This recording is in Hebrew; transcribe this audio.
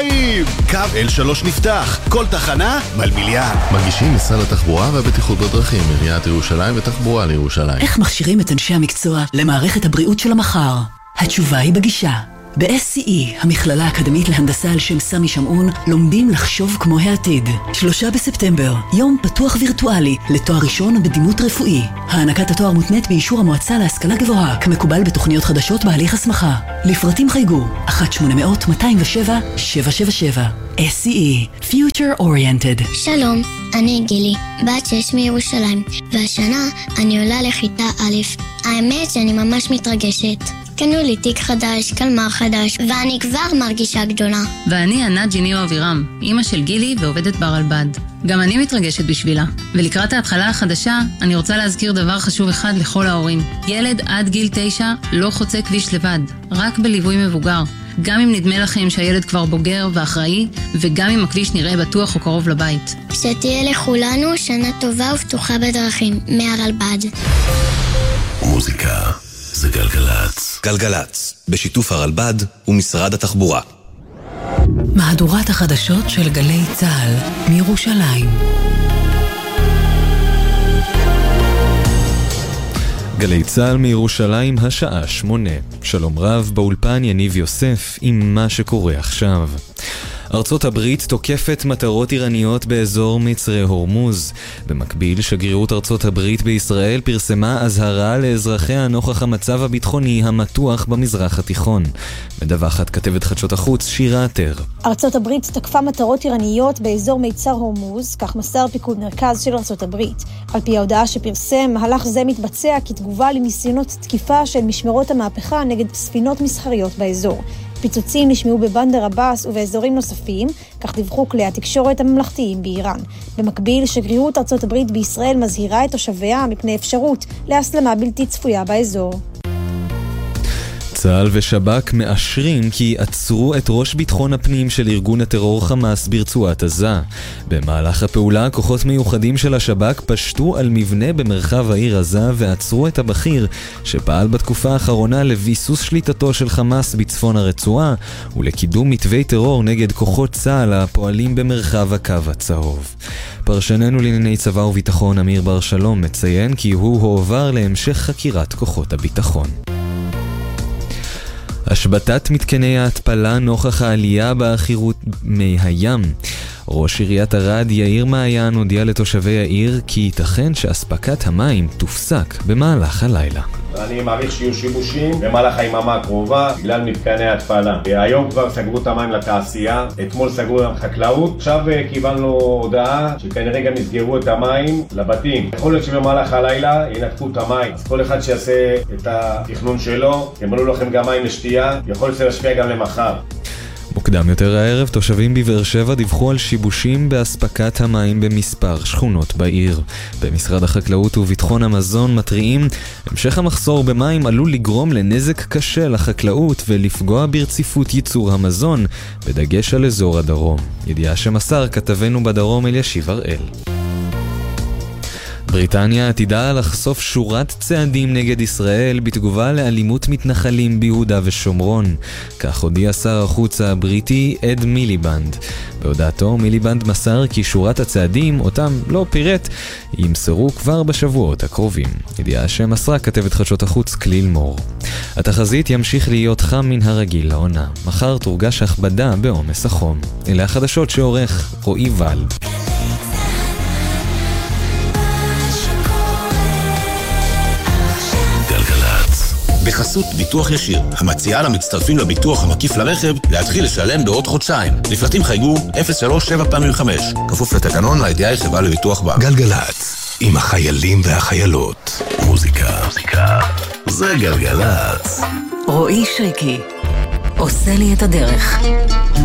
ירושלים! קו L3 נפתח, כל תחנה מלמיליאן. מגישים משרד התחבורה והבטיחות בדרכים, עיריית ירושלים ותחבורה לירושלים. איך מכשירים את אנשי המקצוע למערכת הבריאות של המחר? התשובה היא בגישה. ב-SCE, המכללה האקדמית להנדסה על שם סמי שמעון, לומדים לחשוב כמו העתיד. 3 בספטמבר, יום פתוח וירטואלי לתואר ראשון בדימות רפואי. הענקת התואר מותנית באישור המועצה להשכלה גבוהה, כמקובל בתוכניות חדשות בהליך הסמכה. לפרטים חייגו 1-800-207-777. SCE, Future Oriented. שלום, אני גילי, בת 6 מירושלים, והשנה אני עולה לכיתה א'. האמת שאני ממש מתרגשת. קנו לי תיק חדש, קלמר חדש, ואני כבר מרגישה גדולה. ואני ענת ג'יניו אבירם, אמא של גילי ועובדת ברלב"ד. גם אני מתרגשת בשבילה. ולקראת ההתחלה החדשה, אני רוצה להזכיר דבר חשוב אחד לכל ההורים. ילד עד גיל 9 לא חוצה כביש לבד, רק בליווי מבוגר. גם אם נדמה לכם שהילד כבר בוגר ואחראי, וגם אם הכביש נראה בטוח או קרוב לבית. שתהיה לכולנו שנה טובה ופתוחה בדרכים, מהרלב"ד. מוזיקה זה גלגלץ. גלגלץ, בשיתוף הרלב"ד ומשרד התחבורה. מהדורת החדשות של גלי צה"ל מירושלים. גלי צה"ל מירושלים, השעה 8. שלום רב, באולפן יניב יוסף עם מה שקורה עכשיו. ארצות הברית תוקפת מטרות איראניות באזור מצרי הורמוז. במקביל, שגרירות ארצות הברית בישראל פרסמה אזהרה לאזרחיה נוכח המצב הביטחוני המתוח במזרח התיכון. מדווחת כתבת חדשות החוץ שירה עטר. ארצות הברית תקפה מטרות איראניות באזור מצר הורמוז, כך מסר פיקוד מרכז של ארצות הברית. על פי ההודעה שפרסם, מהלך זה מתבצע כתגובה לניסיונות תקיפה של משמרות המהפכה נגד ספינות מסחריות באזור. פיצוצים נשמעו בבנדר עבאס ובאזורים נוספים, כך דיווחו כלי התקשורת הממלכתיים באיראן. במקביל, שגרירות ארצות הברית בישראל מזהירה את תושביה מפני אפשרות להסלמה בלתי צפויה באזור. צה"ל ושב"כ מאשרים כי עצרו את ראש ביטחון הפנים של ארגון הטרור חמאס ברצועת עזה. במהלך הפעולה, כוחות מיוחדים של השב"כ פשטו על מבנה במרחב העיר עזה ועצרו את הבכיר שפעל בתקופה האחרונה לביסוס שליטתו של חמאס בצפון הרצועה ולקידום מתווי טרור נגד כוחות צה"ל הפועלים במרחב הקו הצהוב. פרשננו לענייני צבא וביטחון אמיר בר שלום מציין כי הוא הועבר להמשך חקירת כוחות הביטחון. השבתת מתקני ההתפלה נוכח העלייה בעכירות מי הים. ראש עיריית ערד יאיר מעיין הודיע לתושבי העיר כי ייתכן שאספקת המים תופסק במהלך הלילה. אני מעריך שיהיו שיבושים במהלך היממה הקרובה בגלל מתקני ההתפלה. היום כבר סגרו את המים לתעשייה, אתמול סגרו גם חקלאות. עכשיו קיבלנו הודעה שכנראה גם יסגרו את המים לבתים. יכול להיות שבמהלך הלילה ינתקו את המים. אז כל אחד שיעשה את התכנון שלו, ימלאו לכם גם מים לשתייה, יכול להיות להשפיע גם למחר. מוקדם יותר הערב, תושבים בבאר שבע דיווחו על שיבושים באספקת המים במספר שכונות בעיר. במשרד החקלאות וביטחון המזון מתריעים, המשך המחסור במים עלול לגרום לנזק קשה לחקלאות ולפגוע ברציפות ייצור המזון, בדגש על אזור הדרום. ידיעה שמסר כתבנו בדרום אלישיב הראל. בריטניה עתידה לחשוף שורת צעדים נגד ישראל בתגובה לאלימות מתנחלים ביהודה ושומרון. כך הודיע שר החוץ הבריטי אד מיליבנד. בהודעתו מיליבנד מסר כי שורת הצעדים, אותם לא פירט, ימסרו כבר בשבועות הקרובים. ידיעה שמסרה כתבת חדשות החוץ כליל מור. התחזית ימשיך להיות חם מן הרגיל לעונה. מחר תורגש הכבדה בעומס החום. אלה החדשות שעורך רועי ולד. בחסות ביטוח ישיר, המציעה למצטרפים לביטוח המקיף לרכב להתחיל לשלם בעוד חודשיים. לפרטים חייגו 03755. כפוף לתקנון, הידיעה היא חברה לביטוח בע"מ. גלגלץ, עם החיילים והחיילות. מוזיקה זה גלגלץ. רועי שריקי עושה לי את הדרך.